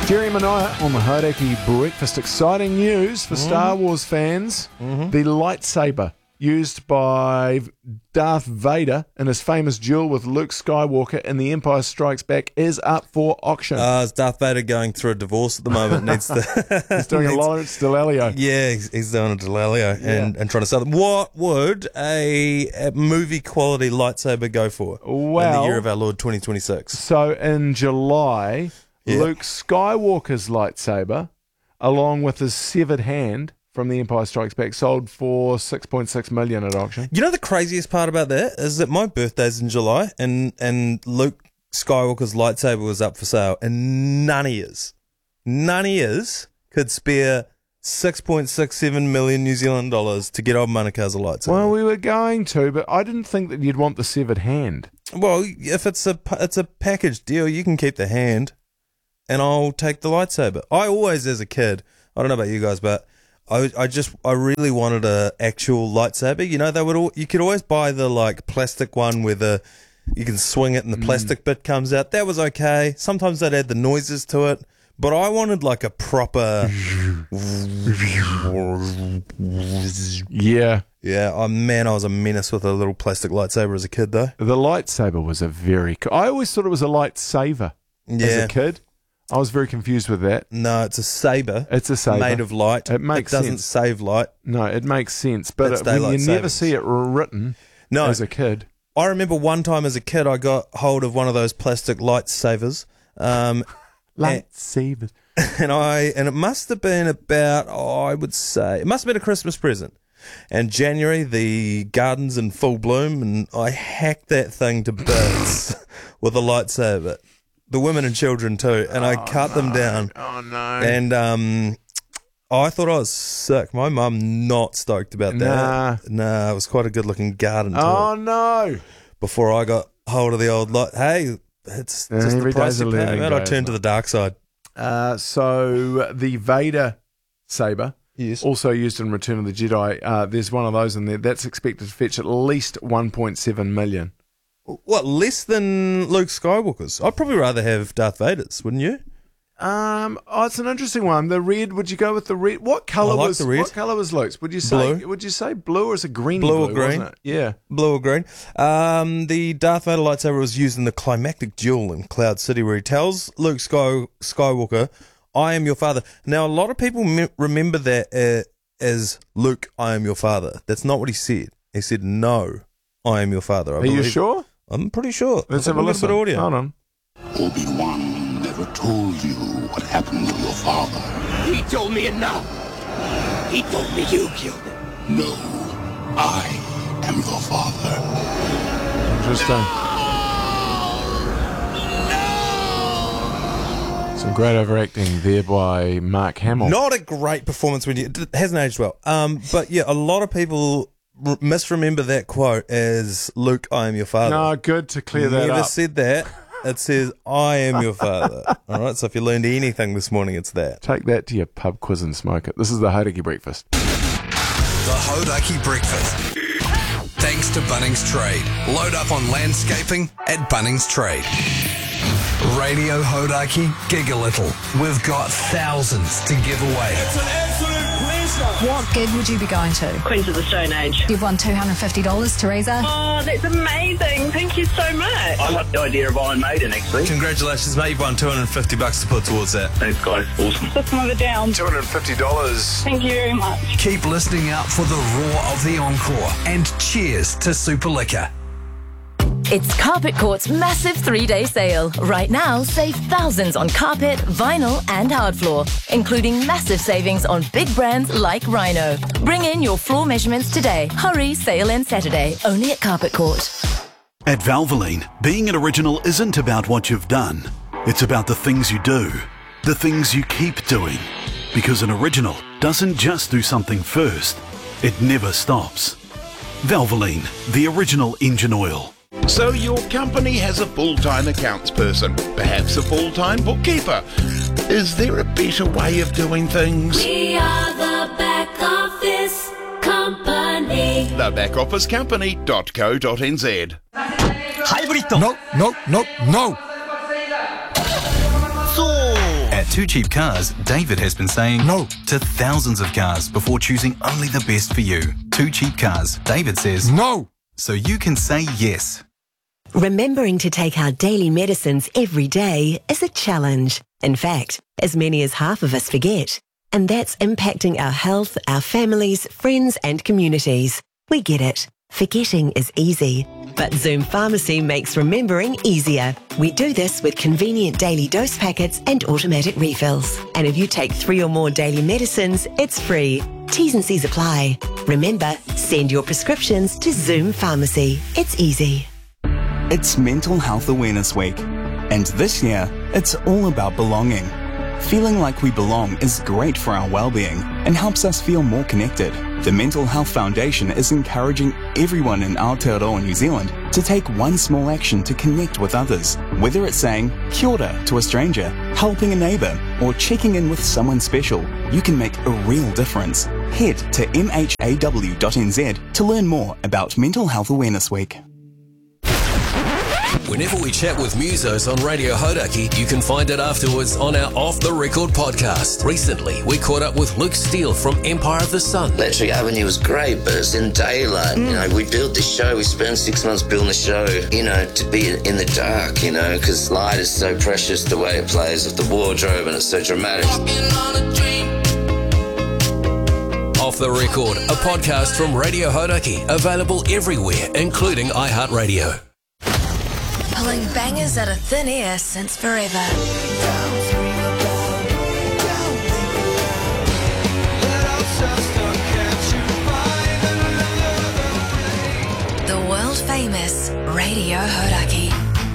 Jerry Mania on the Hauraki Breakfast. Exciting news for Star Wars fans. The lightsaber used by Darth Vader in his famous duel with Luke Skywalker in The Empire Strikes Back is up for auction. Is Darth Vader going through a divorce at the moment? Needs to He's doing a Lawrence Delalio. Yeah, he's doing a Delalio and trying to sell them. What would a movie quality lightsaber go for in the year of our Lord 2026? So in July, Luke Skywalker's lightsaber, along with his severed hand from The Empire Strikes Back, sold for $6.6 million at auction. You know the craziest part about that is that my birthday's in July, and Luke Skywalker's lightsaber was up for sale, and none of yous could spare 6.67 million New Zealand dollars to get old Manukau's lightsaber. Well, we were going to, but I didn't think that you'd want the severed hand. Well, if it's a package deal, you can keep the hand, and I'll take the lightsaber. I always, as a kid, I don't know about you guys, but I really wanted a actual lightsaber. You know, you could always buy the like plastic one where you can swing it and the plastic bit comes out. That was okay. Sometimes they'd add the noises to it, but I wanted like a proper. Yeah. Yeah. Oh man, I was a menace with a little plastic lightsaber as a kid, though. The lightsaber was I always thought it was a lightsaver as a kid. I was very confused with that. No, it's a saber. It's a saber. Made of light. It doesn't save light. No, it makes sense. But when you never see it written as a kid. I remember one time as a kid, I got hold of one of those plastic lightsabers. Lightsabers. And it must have been about, I would say, it must have been a Christmas present. And January, the garden's in full bloom, and I hacked that thing to bits with a lightsaber. The women and children too, and I cut them down. Oh no! And I thought I was sick. My mum not stoked about that. Nah, it was quite a good-looking garden too. Oh no! Before I got hold of the old light, hey, it's just the price you pay. I turned to the dark side. So the Vader saber, also used in Return of the Jedi. There's one of those in there that's expected to fetch at least $1.7 million. What, less than Luke Skywalker's? I'd probably rather have Darth Vader's, wouldn't you? It's an interesting one. The red. Would you go with the red? What color was the red? What color was Luke's? Would you say blue? Would you say blue, or is it green? Blue or green? Wasn't it? Yeah, blue or green. The Darth Vader lightsaber was used in the climactic duel in Cloud City, where he tells Luke Skywalker, "I am your father." Now, a lot of people remember that as Luke, "I am your father." That's not what he said. He said, "No, I am your father." Are you sure? I'm pretty sure. Let's have a listen. Bit of audio. Hold on. Obi-Wan never told you what happened to your father. He told me enough. He told me you killed him. No, I am your father. Interesting. No! Some great overacting there by Mark Hamill. Not a great performance it hasn't aged well. But yeah, a lot of people misremember that quote as Luke, I am your father. No, good to clear that up. Never said that. It says, I am your father. All right, so if you learned anything this morning, it's that. Take that to your pub quiz and smoke it. This is the Hauraki Breakfast. The Hauraki Breakfast. Thanks to Bunnings Trade. Load up on landscaping at Bunnings Trade. Radio Hauraki, gig a little. We've got thousands to give away. It's an absolute pleasure. What gig would you be going to? Queens of the Stone Age. You've won $250, Teresa. Oh, that's amazing. Thank you so much. I like the idea of Iron Maiden, actually. Congratulations, mate. You've won $250 to put towards that. Thanks, guys. Awesome. Just another down. $250. Thank you very much. Keep listening out for the roar of the encore. And cheers to Super Liquor. It's Carpet Court's massive 3-day sale. Right now, save thousands on carpet, vinyl and hard floor, including massive savings on big brands like Rhino. Bring in your floor measurements today. Hurry, sale ends Saturday, only at Carpet Court. At Valvoline, being an original isn't about what you've done. It's about the things you do, the things you keep doing. Because an original doesn't just do something first, it never stops. Valvoline, the original engine oil. So your company has a full-time accounts person, perhaps a full-time bookkeeper. Is there a better way of doing things? We are the Back Office Company. Thebackofficecompany.co.nz. Hybrid. No. At At Too Cheap Cars, David has been saying no to thousands of cars before choosing only the best for you. Too Cheap Cars, David says no, so you can say yes. Remembering to take our daily medicines every day is a challenge. In fact, as many as half of us forget. And that's impacting our health, our families, friends and communities. We get it. Forgetting is easy. But Zoom Pharmacy makes remembering easier. We do this with convenient daily dose packets and automatic refills. And if you take 3 or more daily medicines, it's free. T's and C's apply. Remember, send your prescriptions to Zoom Pharmacy. It's easy. It's Mental Health Awareness Week, and this year, it's all about belonging. Feeling like we belong is great for our well-being and helps us feel more connected. The Mental Health Foundation is encouraging everyone in Aotearoa, New Zealand to take one small action to connect with others, whether it's saying kia ora to a stranger, helping a neighbour, or checking in with someone special. You can make a real difference. Head to mhaw.nz to learn more about Mental Health Awareness Week. Whenever we chat with musos on Radio Hodaki, you can find it afterwards on our Off the Record podcast. Recently, we caught up with Luke Steele from Empire of the Sun. Electric Avenue was great, but it's in daylight. You know, we built this show. We spent 6 months building the show, you know, to be in the dark, you know, because light is so precious, the way it plays with the wardrobe, and it's so dramatic. Off the Record, a podcast from Radio Hodaki, available everywhere, including iHeartRadio. Pulling bangers out of thin air since forever. The world famous Radio Hodaki.